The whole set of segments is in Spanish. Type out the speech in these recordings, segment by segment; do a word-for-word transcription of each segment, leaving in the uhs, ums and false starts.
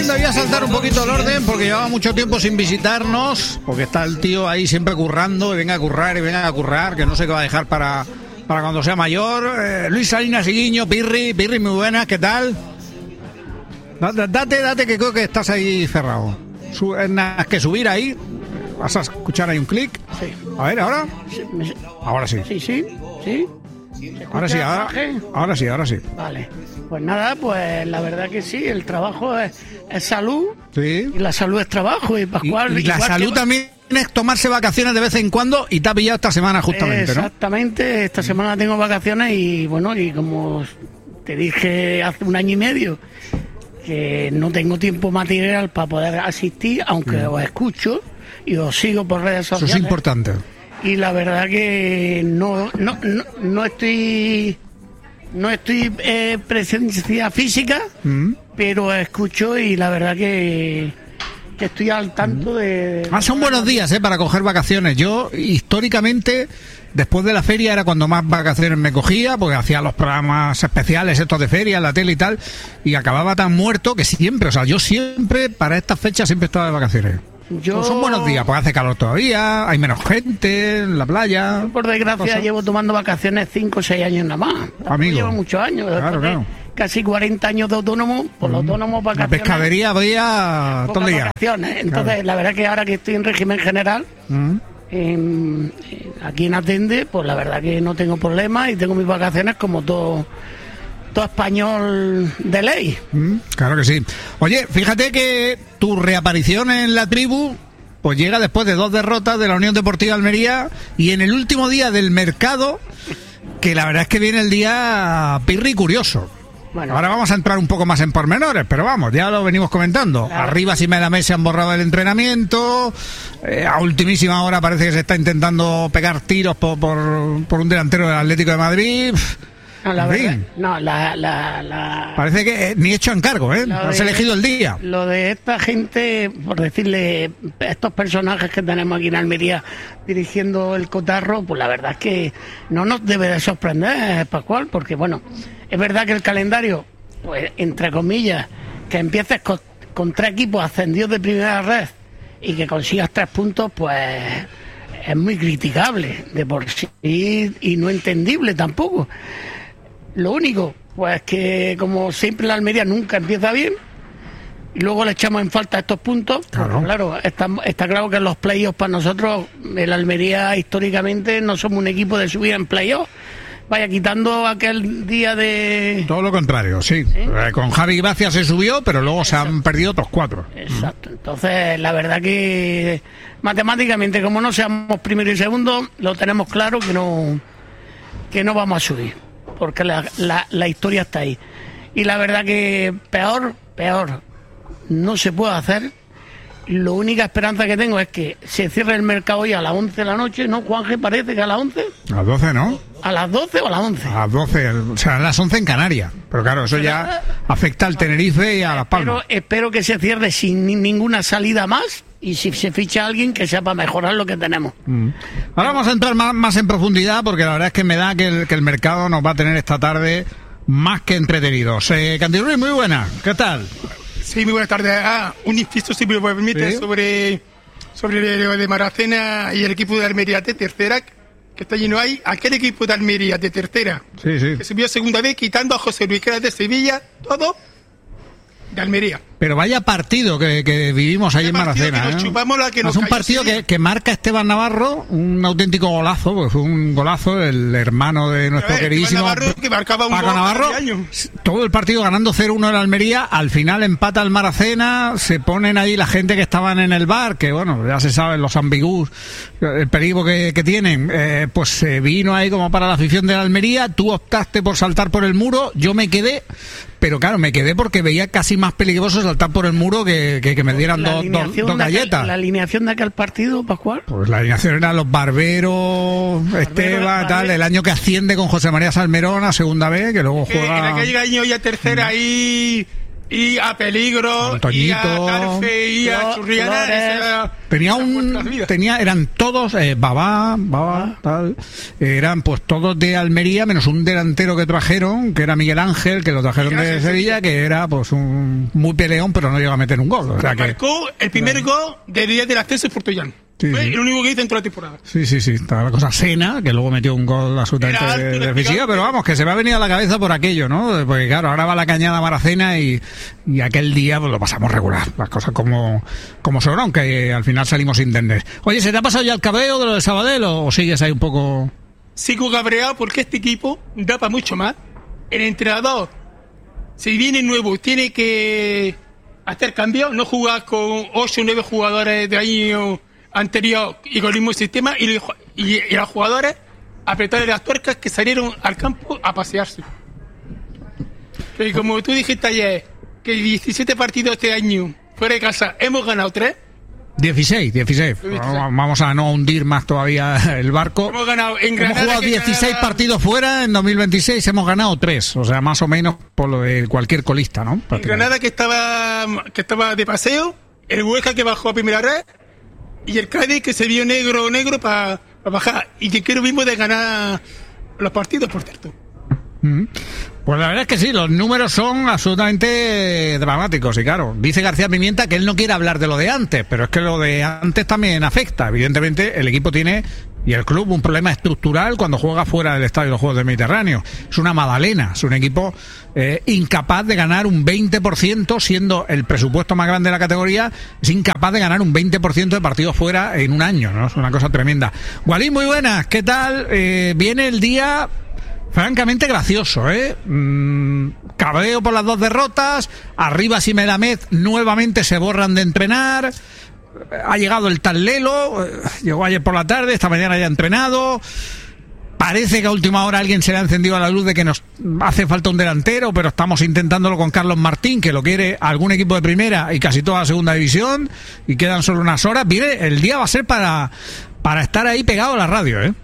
Anda, voy a saltar un poquito el orden porque llevaba mucho tiempo sin visitarnos, porque está el tío ahí siempre currando, y venga a currar y venga a currar, que no sé qué va a dejar para, para cuando sea mayor. Eh, Luis Salinas y Guiño, Pirri, Pirri, muy buenas, ¿qué tal? Date, date, que creo que estás ahí cerrado. Su, es nada que subir ahí, vas a escuchar ahí un clic. Sí. A ver, ¿ahora? Sí, me... Ahora sí. Sí, sí, sí. Ahora sí, ahora, ahora sí, ahora sí. Vale. Pues nada, pues la verdad que sí, el trabajo es, es salud. Sí. Y la salud es trabajo. Y, Pascual, y, y la salud que... también es tomarse vacaciones de vez en cuando, y te ha pillado esta semana justamente, ¿no? Exactamente, esta semana tengo vacaciones y bueno, y como te dije hace un año y medio, que no tengo tiempo material para poder asistir, aunque mm. os escucho y os sigo por redes sociales. Eso es importante. Y la verdad que no no no, no estoy no estoy eh, presencia física, mm. pero escucho y la verdad que, que estoy al tanto de... Ah, son buenos días eh, para coger vacaciones. Yo, históricamente, después de la feria era cuando más vacaciones me cogía, porque hacía los programas especiales estos de feria en la tele y tal, y acababa tan muerto que siempre, o sea, yo siempre, para estas fechas, siempre estaba de vacaciones. Yo... Pues son buenos días, porque hace calor todavía, hay menos gente en la playa. Por desgracia cosas. Llevo tomando vacaciones cinco o seis años nada más. Amigo. Llevo muchos años. Claro, claro. Casi cuarenta años de autónomo, por mm. los autónomos vacaciones. La pescadería había todo el día. Vacaciones. Entonces, claro. La verdad que ahora que estoy en régimen general, mm. en, aquí en Atende, pues la verdad que no tengo problemas y tengo mis vacaciones como todo... todo español de ley. Mm, claro que sí. Oye, fíjate que tu reaparición en la tribu pues llega después de dos derrotas de la Unión Deportiva Almería y en el último día del mercado, que la verdad es que viene el día Pirri curioso. Bueno, ahora vamos a entrar un poco más en pormenores, pero vamos, ya lo venimos comentando. Claro. Arriba y Medamés se han borrado el entrenamiento, eh, a ultimísima hora parece que se está intentando pegar tiros por, por, por un delantero del Atlético de Madrid. No, la verdad, no, la, la, la... Parece que eh, ni hecho encargo, ¿eh? Has de, elegido el día. Lo de esta gente, por decirle, estos personajes que tenemos aquí en Almería dirigiendo el cotarro, pues la verdad es que no nos debe de sorprender, Pascual, porque bueno, es verdad que el calendario, pues entre comillas, que empieces con, con tres equipos ascendidos de primera red y que consigas tres puntos, pues es muy criticable de por sí y no entendible tampoco. Lo único, pues que como siempre la Almería nunca empieza bien y luego le echamos en falta estos puntos. Claro, claro está, está claro que en los playoffs para nosotros, el Almería históricamente no somos un equipo de subir en playoffs. Vaya, quitando aquel día de... Todo lo contrario, sí. ¿Eh? Con Javi Gracia se subió, pero luego Exacto. se han perdido otros cuatro. Exacto. Entonces, la verdad que matemáticamente, como no seamos primero y segundo, lo tenemos claro que no, que no vamos a subir. Porque la, la, la historia está ahí. Y la verdad que peor, peor no se puede hacer. La única esperanza que tengo es que se cierre el mercado hoy a las once de la noche, ¿no, Juanje? Parece que a las once. A las doce, ¿no? ¿A las doce o a las once? A las doce, o sea, a las once en Canarias. Pero claro, eso ya afecta al Tenerife y a Las Palmas. Pero espero que se cierre sin ninguna salida más. Y si se ficha a alguien que sepa mejorar lo que tenemos. Mm. Ahora vamos a entrar más, más en profundidad, porque la verdad es que me da que el, que el mercado nos va a tener esta tarde más que entretenidos. Eh, Candirruiz, muy buena, ¿qué tal? Sí, muy buenas tardes. Ah, un inciso, si me permite, ¿Sí? sobre, sobre lo de Maracena y el equipo de Almería de tercera, que está lleno ahí. Aquel equipo de Almería de tercera, sí, sí. que subió segunda vez, quitando a José Luis, que era de Sevilla, todo de Almería. Pero vaya partido que, que vivimos ahí en Maracena. ¿eh? La que es un partido que, que marca Esteban Navarro, un auténtico golazo, porque fue un golazo, el hermano de nuestro ver, queridísimo Navarro, que marcaba un Paco gol Navarro. Todo el partido ganando cero uno en Almería, al final empata el Maracena, se ponen ahí la gente que estaban en el bar, que bueno, ya se saben los ambigus, el peligro que, que tienen, eh, pues se vino ahí como para la afición de la Almería, tú optaste por saltar por el muro, yo me quedé, pero claro, me quedé porque veía casi más peligroso saltar por el muro que, que, que me dieran dos do, do galletas. Aquel, ¿La alineación de aquel partido, Pascual? Pues la alineación era los Barberos, Barbero, Esteban, Barbero. tal, el año que asciende con José María Salmerón a segunda vez, que luego juega... En aquel año ya tercera ahí... y a Peligro, Antoñito, y a Tarfe, y a Churriana. Tenía un, tenía, eran todos, eh, Babá, Babá, tal, eran pues todos de Almería, menos un delantero que trajeron, que era Miguel Ángel, que lo trajeron de Sevilla, Sevilla, que era pues un muy peleón, pero no llegó a meter un gol. O sea que, marcó el primer eh, gol del día del acceso en Portugal. Sí, Fue sí. el único que hizo en toda la temporada. Sí, sí, sí. Estaba la cosa Sena, que luego metió un gol absolutamente decisivo, pero vamos, que se me ha venido a la cabeza por aquello, ¿no? Porque claro, ahora va la Cañada Maracena y, y aquel día pues lo pasamos regular. Las cosas como, como son, aunque al final salimos sin entender. Oye, ¿se te ha pasado ya el cabreo de lo de Sabadell o sigues ahí un poco...? Sigo cabreado porque este equipo da para mucho más. El entrenador, si viene nuevo, tiene que hacer cambios, no jugar con ocho o nueve jugadores de año anterior y con el mismo sistema, y, y, y los jugadores apretarle las tuercas que salieron al campo a pasearse. Y como tú dijiste ayer, que diecisiete partidos este año fuera de casa hemos ganado tres. dieciséis, dieciséis. Vamos a no hundir más todavía el barco. Hemos ganado en Granada. Hemos jugado dieciséis ganado... partidos fuera en dos mil veintiséis, hemos ganado tres. O sea, más o menos por lo de cualquier colista, ¿no? En Granada que estaba, que estaba de paseo, el Huesca que bajó a primera red, y el Cádiz que se vio negro negro para pa bajar, y que quiero mismo de ganar los partidos, por cierto. Mm. Pues la verdad es que sí, los números son absolutamente dramáticos. Y claro, dice García Pimienta que él no quiere hablar de lo de antes, pero es que lo de antes también afecta. Evidentemente el equipo tiene, y el club, un problema estructural cuando juega fuera del estadio de los Juegos del Mediterráneo. Es una magdalena, es un equipo eh, incapaz de ganar un veinte por ciento, siendo el presupuesto más grande de la categoría, es incapaz de ganar un veinte por ciento de partidos fuera en un año, ¿no? Es una cosa tremenda. Walid, muy buenas, ¿qué tal? Eh, viene el día... francamente gracioso, ¿eh? Mm, cabreo por las dos derrotas. Arribas y Melamed nuevamente se borran de entrenar. Ha llegado el tal Lelo, llegó ayer por la tarde, esta mañana ya ha entrenado. Parece que a última hora alguien se le ha encendido a la luz de que nos hace falta un delantero, pero estamos intentándolo con Carlos Martín, que lo quiere algún equipo de primera y casi toda la segunda división, y quedan solo unas horas. Viene, el día va a ser para, para estar ahí pegado a la radio, ¿eh?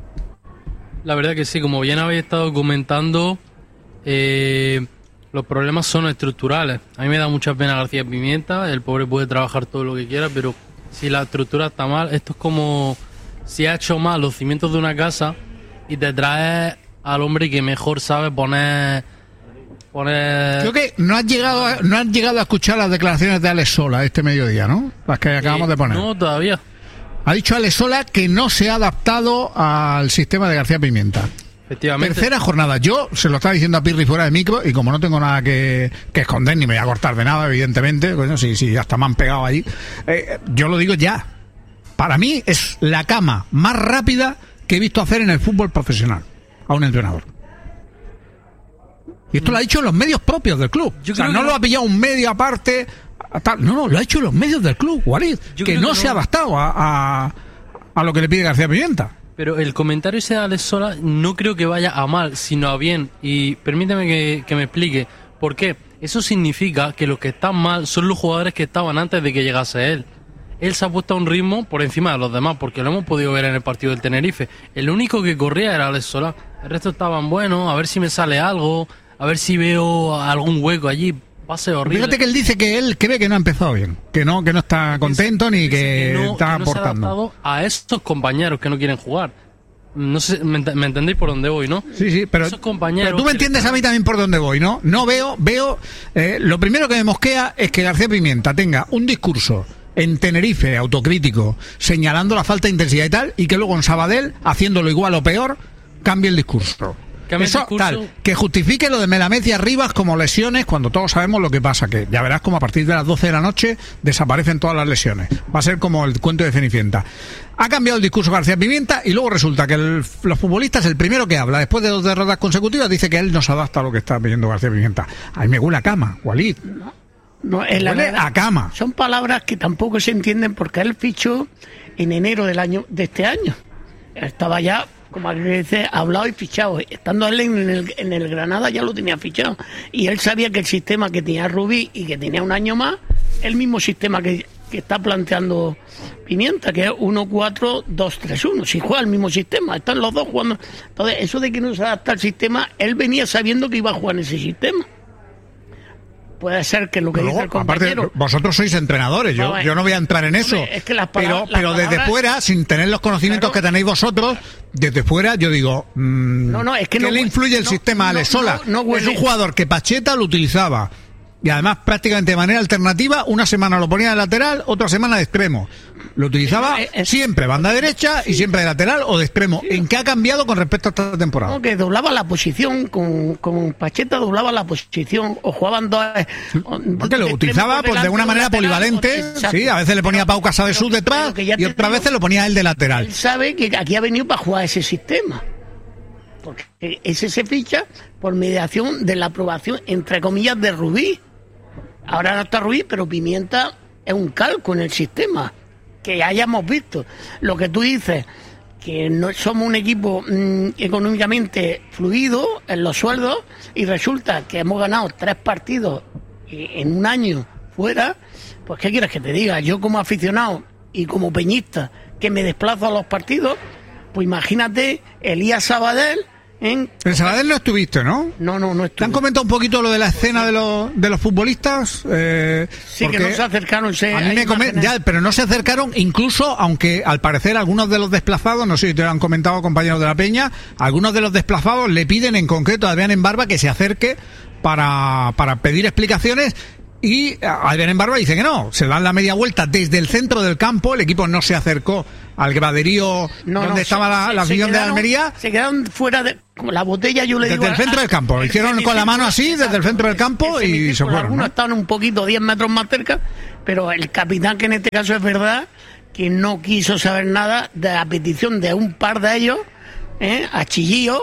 La verdad que sí, como bien habéis estado comentando, eh, los problemas son estructurales. A mí me da mucha pena García Pimienta, el pobre puede trabajar todo lo que quiera, pero si la estructura está mal, esto es como si ha hecho mal los cimientos de una casa y te traes al hombre que mejor sabe poner... poner... Creo que no has llegado a, no has llegado a escuchar las declaraciones de Alex Sola este mediodía, ¿no? Las que acabamos eh, de poner. No, todavía. Ha dicho Alex Sola que no se ha adaptado al sistema de García Pimienta. Efectivamente. Tercera jornada. Yo se lo estaba diciendo a Pirri fuera de micro, y como no tengo nada que, que esconder, ni me voy a cortar de nada, evidentemente, bueno, si, si hasta me han pegado allí, eh, yo lo digo ya. Para mí es la cama más rápida que he visto hacer en el fútbol profesional a un entrenador. Y esto lo ha dicho en los medios propios del club. Yo o sea, no lo ha pillado un medio aparte... No, no, lo ha hecho en los medios del club, Walid, que no, que no se ha adaptado a, a, a lo que le pide García Pimienta. Pero el comentario ese de Alex Sola no creo que vaya a mal, sino a bien. Y permíteme que, que me explique. ¿Por qué? Eso significa que los que están mal son los jugadores que estaban antes de que llegase él. Él se ha puesto a un ritmo por encima de los demás, porque lo hemos podido ver en el partido del Tenerife. El único que corría era Alex Sola. El resto estaban buenos, a ver si me sale algo, a ver si veo algún hueco allí. Pase horrible. Fíjate que él dice que él cree que no ha empezado bien, que no que no está contento ni que, que no, está que no aportando. Se ha adaptado a estos compañeros que no quieren jugar. No sé, me, me entendéis por dónde voy, ¿no? Sí, sí, pero, esos compañeros pero tú me entiendes a mí también por dónde voy, ¿no? No veo, veo, eh, lo primero que me mosquea es que García Pimienta tenga un discurso en Tenerife autocrítico, señalando la falta de intensidad y tal, y que luego en Sabadell, haciéndolo igual o peor, cambie el discurso. Eso, tal, que justifique lo de Melamed y Arribas como lesiones, cuando todos sabemos lo que pasa, que ya verás como a partir de las doce de la noche desaparecen todas las lesiones. Va a ser como el cuento de Cenicienta. Ha cambiado el discurso García Pimienta y luego resulta que el, los futbolistas, el primero que habla después de dos derrotas consecutivas, dice que él no se adapta a lo que está pidiendo García Pimienta. A mí me huele a cama, Walid. No, no es la huele verdad, a cama. Son palabras que tampoco se entienden porque él fichó en enero del año de este año. Estaba ya, como aquí dice, hablado y fichado. Estando él en el, en el Granada ya lo tenía fichado. Y él sabía que el sistema que tenía Rubí y que tenía un año más, el mismo sistema que, que está planteando Pimienta, que es uno cuatro dos tres uno. Si juega el mismo sistema, están los dos jugando. Entonces, eso de que no se adapta al sistema, él venía sabiendo que iba a jugar en ese sistema. puede ser que lo que Luego, dice el compañero... aparte, vosotros sois entrenadores, yo, No, yo no voy a entrar en eso. Hombre, es que las pero palabras- las pero desde palabras- fuera, sin tener los conocimientos Claro. que tenéis vosotros, desde fuera yo digo, mmm, No, no, es que ¿qué no le hue- influye el no, sistema a no, Alex Sola? no, no huele- Es un jugador que Pacheta lo utilizaba. Y además prácticamente de manera alternativa, una semana lo ponía de lateral, otra semana de extremo. Lo utilizaba Eh, eh, siempre banda derecha y siempre de lateral o de extremo. ¿En qué ha cambiado con respecto a esta temporada? No, que doblaba la posición, con, con Pacheta doblaba la posición, o jugaban dos... o- Porque lo de utilizaba extremo por pues, de delante, una un manera lateral, polivalente. o- exacto. Sí, a veces le ponía a Pau Casadesús Pero- detrás pero que ya y te otras digo, veces lo ponía él de lateral. Él sabe que aquí ha venido para jugar ese sistema. Porque ese se ficha por mediación de la aprobación, entre comillas, de Rubí. Ahora no está Rubí, pero Pimienta es un calco en el sistema que hayamos visto. Lo que tú dices, que no somos un equipo mmm, económicamente fluido en los sueldos, y resulta que hemos ganado tres partidos en un año fuera, pues ¿qué quieres que te diga? Yo como aficionado y como peñista que me desplazo a los partidos, pues imagínate Elías Sabadell en... En Sabadell no estuviste, ¿no? No, no, no ¿Te estuve. han comentado un poquito lo de la escena de los, de los futbolistas? Eh, Sí, que porque no se acercaron. Se, a mí hay me comen- imágenes. ya, pero no se acercaron, incluso, aunque al parecer algunos de los desplazados, no sé si te lo han comentado compañeros de la Peña, algunos de los desplazados le piden en concreto a Adrián Embarba que se acerque para, para pedir explicaciones. Y Adrián Embarba dice que no, se dan la media vuelta desde el centro del campo, el equipo no se acercó al graderío No, donde no, estaba se- la, se- la se afición de quedaron- Almería. Se quedaron fuera de con la botella, yo le Desde digo. el centro del campo, lo el hicieron con la mano así, semicírculo, desde el centro del campo, el y se semicírculo, fueron, Algunos ¿no? estaban un poquito, diez metros más cerca, pero el capitán, que en este caso es verdad, que no quiso saber nada de la petición de un par de ellos, ¿eh? a Chillío,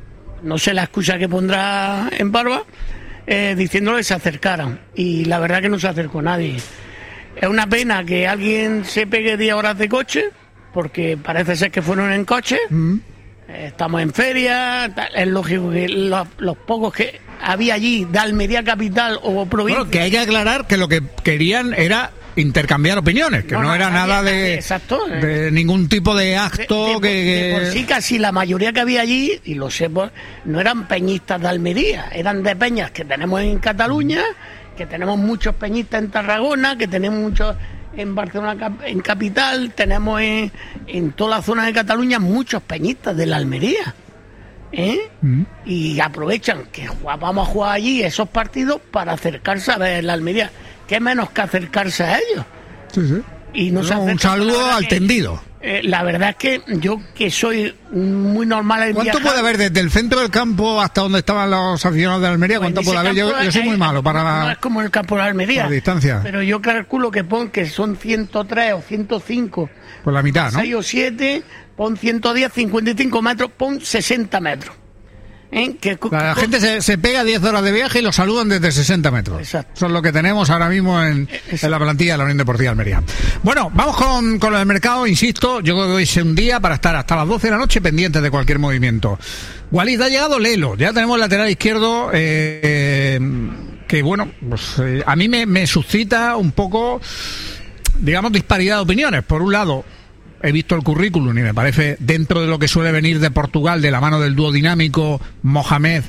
no sé la excusa que pondrá en Barba, eh, diciéndole que se acercaran. Y la verdad que no se acercó nadie. Es una pena que alguien se pegue diez horas de coche, porque parece ser que fueron en coche. Mm. Eh, Estamos en feria, tal, es lógico que los, los pocos que había allí de Almería capital o provincia... Bueno, que hay que aclarar que lo que querían era intercambiar opiniones, que no, No, no, era nadie- nada de, nadie, exacto. de ningún tipo de de- acto de por- que... de por que- sí, casi la mayoría que había allí, y lo sé, por- no eran peñistas de Almería, eran de peñas que tenemos en Cataluña, que tenemos muchos peñistas en Tarragona, que tenemos muchos en Barcelona cap- en capital, tenemos en, en toda la zona de Cataluña muchos peñistas de la Almería. ¿eh? Mm. Y aprovechan que jua- vamos a jugar allí esos partidos para acercarse a ver la Almería. ¿Qué menos que acercarse a ellos? Sí, sí. Y no se Bueno, un acercan, la saludo verdad al que- tendido. Eh, la verdad es que yo, que soy muy normal en ¿Cuánto viajar, puede haber desde el centro del campo hasta donde estaban los aficionados de Almería? pues ¿Cuánto en ese puede haber? Yo, campo yo soy hay- muy malo para no, no la... es como el campo de la Almería. la distancia. Pero yo calculo que pon que son ciento tres o ciento cinco, Por la mitad, ¿no? seis o siete, pon ciento diez, cincuenta y cinco metros, pon sesenta metros. ¿eh? Que, La gente se, se pega diez horas de viaje y los saludan desde sesenta metros. Exacto. Eso es lo que tenemos ahora mismo en, en la plantilla de la Unión Deportiva de Almería. Bueno, vamos con, con lo del mercado, insisto. Yo creo que hoy es un día para estar hasta las doce de la noche pendientes de cualquier movimiento. Walid, ha llegado Lelo. Ya tenemos el lateral izquierdo eh, eh, que, bueno, pues, eh, a mí me, me suscita un poco, digamos, disparidad de opiniones. Por un lado, he visto el currículum y me parece dentro de lo que suele venir de Portugal, de la mano del dúo dinámico Mohamed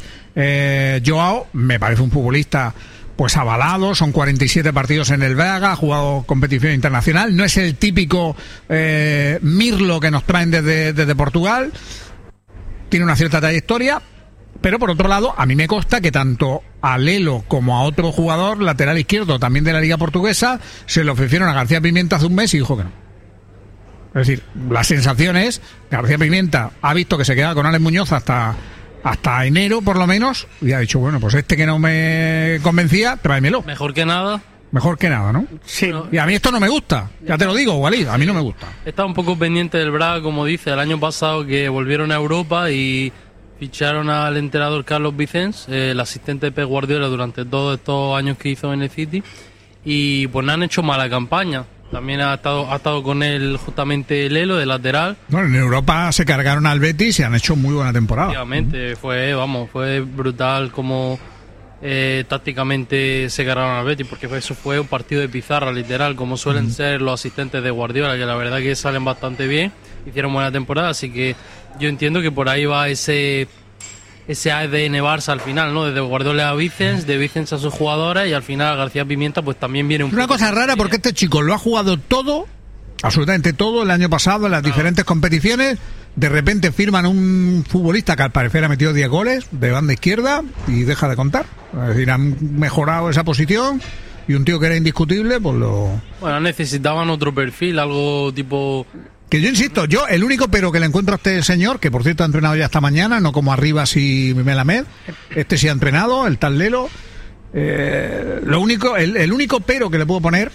eh, Joao, me parece un futbolista pues avalado, son cuarenta y siete partidos en el Braga, ha jugado competición internacional, no es el típico eh, Mirlo que nos traen desde, desde Portugal, tiene una cierta trayectoria, pero por otro lado, a mí me consta que tanto a Lelo como a otro jugador lateral izquierdo, también de la Liga Portuguesa, se le ofrecieron a García Pimienta hace un mes y dijo que no. Es decir, la sensación es que García Pimienta ha visto que se queda con Alex Muñoz hasta, hasta enero, por lo menos, y ha dicho, bueno, pues este que no me convencía, tráemelo. Mejor que nada. Mejor que nada, ¿no? Sí. Y a mí esto no me gusta, ya te lo digo, Walid, a mí no me gusta. Estaba un poco pendiente del Braga, como dice, el año pasado que volvieron a Europa y ficharon al entrenador Carlos Vicens, eh, el asistente de Pep Guardiola durante todos estos años que hizo en el City, y pues no han hecho mala campaña. También ha estado, ha estado con él justamente Lelo de lateral. Bueno, en Europa se cargaron al Betis y han hecho muy buena temporada. Efectivamente, fue, vamos, fue brutal como eh, tácticamente se cargaron al Betis, porque eso fue un partido de pizarra, literal, como suelen mm. ser los asistentes de Guardiola, que la verdad que salen bastante bien, hicieron buena temporada, así que yo entiendo que por ahí va ese ese A D N Barça al final, ¿no? Desde Guardiola a Vicens, de Vicens a sus jugadores y al final García Pimienta pues también viene un Una poco cosa rara porque este chico lo ha jugado todo, absolutamente todo, el año pasado en las claro. diferentes competiciones. De repente firman un futbolista que al parecer ha metido diez goles de banda izquierda y deja de contar. Es decir, han mejorado esa posición y un tío que era indiscutible, pues lo... Bueno, necesitaban otro perfil, algo tipo... Que yo insisto, yo el único pero que le encuentro a este señor, que por cierto ha entrenado ya esta mañana, no como Arribas y Melamed, este sí ha entrenado, el tal Lelo, eh, lo único, el, el único pero que le puedo poner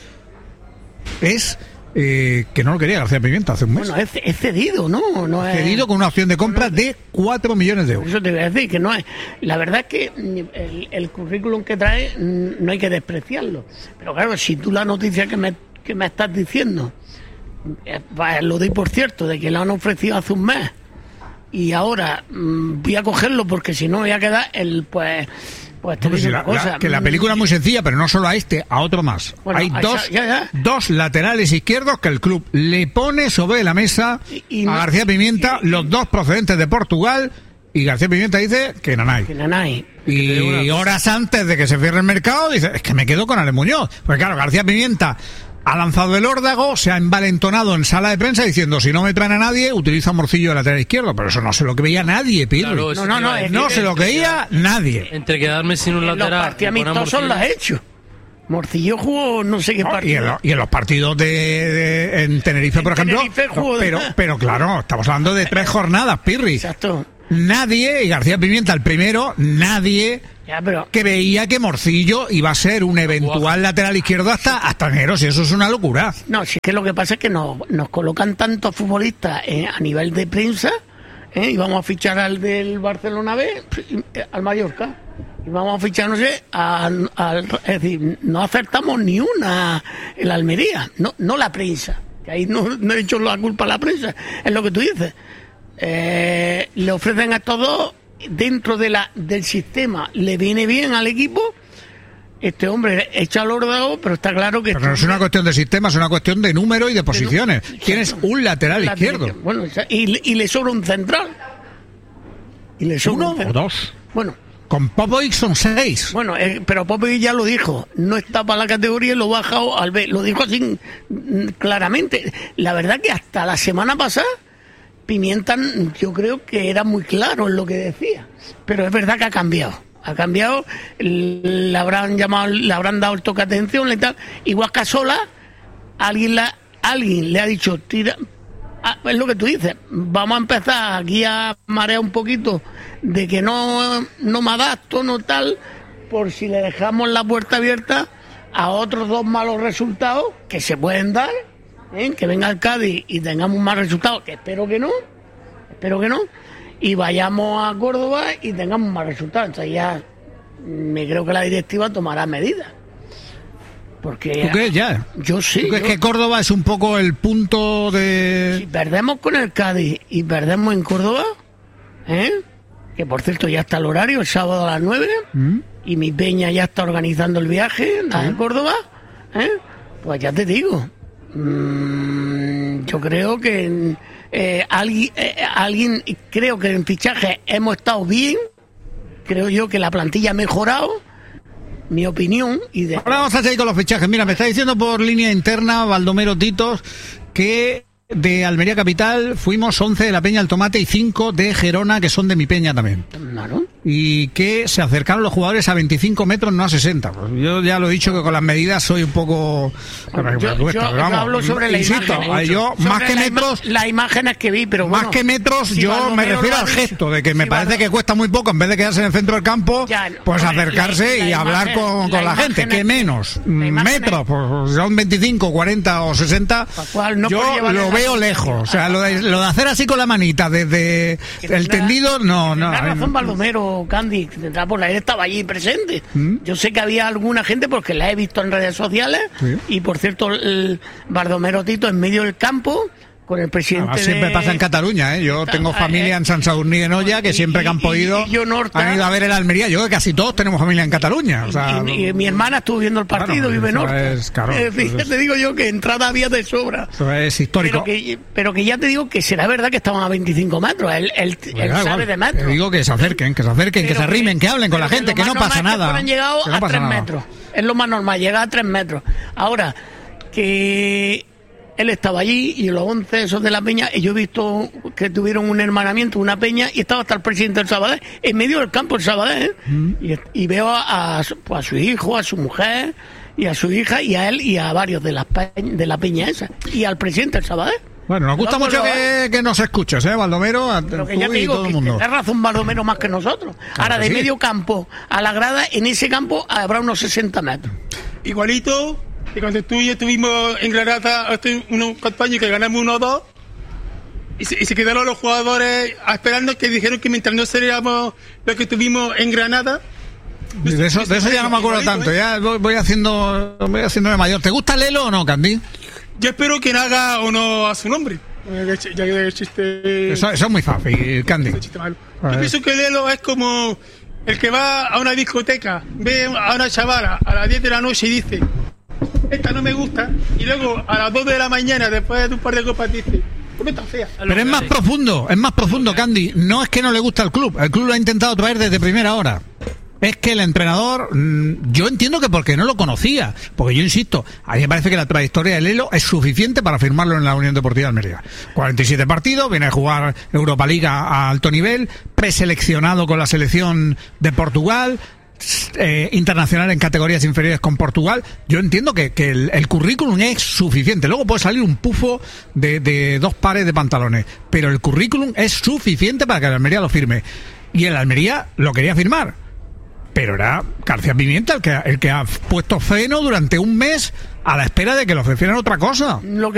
es... Eh, que no lo quería García Pimienta hace un mes. Bueno, es, es cedido, ¿no? no es... Cedido con una opción de compra no, de cuatro millones de euros. Eso te voy a decir, que no es... La verdad es que el, el currículum que trae no hay que despreciarlo. Pero claro, si tú la noticia que me, que me estás diciendo, eh, lo doy por cierto, de que lo han ofrecido hace un mes, y ahora mmm, voy a cogerlo porque si no voy a quedar el, pues... Pues te no, si la, cosa. La, que la película es muy sencilla, pero no solo a este, a otro más. Bueno, Hay dos, ya, ya. dos laterales izquierdos que el club le pone sobre la mesa y, y a no, García Pimienta, y, y, los dos procedentes de Portugal, y García Pimienta dice que Nanay. Que Nanay. Y horas antes de que se cierre el mercado, dice, es que me quedo con Ale Muñoz. Porque claro, García Pimienta ha lanzado el órdago, se ha envalentonado en sala de prensa diciendo, si no me traen a nadie, utiliza Morcillo de lateral izquierdo. Pero eso no se lo creía nadie, Pirri. Claro, no, no, no, no se lo creía nadie. Entre quedarme sin un lateral... Los partidos amistosos los ha hecho. Morcillo jugó no sé qué no, partido. Y en, lo, y en los partidos de, de en Tenerife, en por ejemplo... Tenerife jugó pero, de... pero claro, estamos hablando de tres jornadas, Pirri. Exacto. Nadie, y García Pimienta el primero, nadie... Ya, pero... que veía que Morcillo iba a ser un eventual lateral izquierdo hasta, hasta enero, si eso es una locura. No, si es que lo que pasa es que nos, nos colocan tantos futbolistas eh, a nivel de prensa, eh, y vamos a fichar al del Barcelona B, al Mallorca, y vamos a fichar, no sé, al, al, es decir, no acertamos ni una en la Almería, no, no la prensa, que ahí no, no he hecho la culpa a la prensa, es lo que tú dices. Eh, le ofrecen a estos dos dentro de la del sistema, le viene bien al equipo, este hombre echa el órdago, pero está claro que... Pero este no es una cuestión de sistema, es una cuestión de número y de posiciones. De Tienes un lateral izquierdo. Bueno, y, y le sobra un central. Y le sobra ¿Uno un o dos? Bueno. Con Popovic son seis. Bueno, eh, pero Popovic ya lo dijo, no está para la categoría y lo ha bajado al B. Lo dijo así claramente. La verdad que hasta la semana pasada Pimienta yo creo que era muy claro en lo que decía, pero es verdad que ha cambiado, ha cambiado, le habrán llamado, le habrán dado el toque de atención y tal, igual que a Sola, alguien, la, alguien le ha dicho, tira, ah, es lo que tú dices, vamos a empezar aquí a marear un poquito de que no, no me adapto, no tal, por si le dejamos la puerta abierta a otros dos malos resultados que se pueden dar. ¿Eh? Que venga el Cádiz y tengamos más resultados, que espero que no, espero que no, y vayamos a Córdoba y tengamos más resultados. Entonces ya me creo que la directiva tomará medidas. Porque ¿Tú crees ya? Yo sí. ¿Tú crees yo, que Córdoba es un poco el punto de...? Si perdemos con el Cádiz y perdemos en Córdoba, ¿eh? Que por cierto ya está el horario, el sábado a las nueve, ¿Mm? Y mi peña ya está organizando el viaje a ¿Mm? Córdoba, ¿eh? Pues ya te digo... Yo creo que eh, alguien, eh, alguien, creo que en fichaje hemos estado bien, creo yo que la plantilla ha mejorado, mi opinión. Y de... Ahora vamos a seguir con los fichajes. Mira, me está diciendo por línea interna Baldomero Titos que de Almería Capital fuimos once de la Peña El Tomate y cinco de Gerona, que son de mi peña también. Claro. Y que se acercaron los jugadores a veinticinco metros, no a sesenta. Pues yo ya lo he dicho que con las medidas soy un poco... Bueno, yo, yo, yo hablo sobre la insisto, imagen. Yo, sobre más que la metros... Ima las imágenes que vi, pero Más bueno, que metros, si yo me refiero al gesto, de que me si parece Baldo... que cuesta muy poco, en vez de quedarse en el centro del campo, ya, pues hombre, acercarse la, la y imagen, hablar con, con la, la gente. ¿Qué menos? Metros, pues son veinticinco, cuarenta o sesenta. No yo lo veo lejos. O sea, lo de, lo de hacer así con la manita desde tendrá, el tendido, no, no. Tendrá razón Baldomero, Candy, tendrá por ahí, estaba allí presente. ¿Mm? Yo sé que había alguna gente porque la he visto en redes sociales, ¿sí? Y por cierto, el Baldomero Tito en medio del campo, con el presidente. Además, siempre de... pasa en Cataluña, ¿eh? Yo tengo familia en Sant Sadurní de Noia que siempre que han podido y, y yo Norta, han ido a ver el Almería. Yo creo que casi todos tenemos familia en Cataluña. O sea, y, y mi hermana estuvo viendo el partido, claro, vive en Horta. Es, claro, eh, es, te digo yo que entrada había de sobra. Eso es histórico. Pero que, pero que ya te digo que será verdad que estaban a veinticinco metros. Él, él, él Bueno, sabe igual, de metros. te digo que se acerquen, que se acerquen, que Pero se arrimen, que hablen con la gente, lo que más no pasa normal es que nada. Han llegado que no a pasa tres nada. metros. Es lo más normal, llega a tres metros. Ahora, que él estaba allí y los once esos de la peña, y yo he visto que tuvieron un hermanamiento, una peña, y estaba hasta el presidente del Sabadell, en medio del campo del Sabadell, ¿eh? mm. y, y veo a, a, pues a su hijo, a su mujer, y a su hija, y a él, y a varios de la, pe de la peña esa, y al presidente del Sabadell. Bueno, nos gusta mucho que, que nos escuches, ¿eh, Baldomero? Pero que ya te digo, todo que el mundo. tienes razón Baldomero más que nosotros. Claro Ahora, de sí. medio campo a la grada, en ese campo habrá unos sesenta metros. Igualito que cuando tú y yo estuvimos en Granada hace unos campañas que ganamos uno o dos, y se, y se quedaron los jugadores esperando, que dijeron que mientras no seríamos lo que tuvimos en Granada. De eso, de eso ya no me acuerdo tanto, ya voy, voy haciendo voy haciéndome mayor. ¿Te gusta Lelo o no, Candy? Yo espero que haga o no a su nombre. Ya que el chiste... Eso, eso es muy fácil, Candy. Yo pienso que Lelo es como el que va a una discoteca, ve a una chavala a las diez de la noche y dice: esta no me gusta, y luego a las dos de la mañana, después de un par de copas, dice: ¿cómo está fea? Pero es más profundo, es más profundo, Candy. No es que no le gusta el club, el club lo ha intentado traer desde primera hora. Es que el entrenador, yo entiendo que porque no lo conocía, porque yo insisto, a mí me parece que la trayectoria de Lelo es suficiente para firmarlo en la Unión Deportiva de Almería. cuarenta y siete partidos, viene a jugar Europa Liga a alto nivel, preseleccionado con la selección de Portugal, eh, internacional en categorías inferiores con Portugal. Yo entiendo que, que el, el currículum es suficiente. Luego puede salir un pufo de, de dos pares de pantalones, pero el currículum es suficiente para que el Almería lo firme. Y el Almería lo quería firmar, pero era García Pimienta el que, el que ha puesto freno durante un mes a la espera de que le ofrecieran otra cosa. Lo